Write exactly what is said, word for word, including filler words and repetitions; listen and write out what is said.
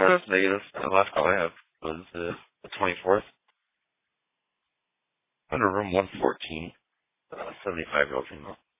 Uh, that's negative. The last call I have was uh, the twenty-fourth. Under room one fourteen. Uh, seventy-five year old female.